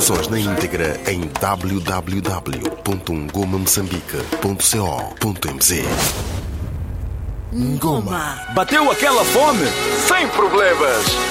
Informações na íntegra em www.ngomamoçambique.co.mz. Ngoma. Bateu aquela fome? Sem problemas.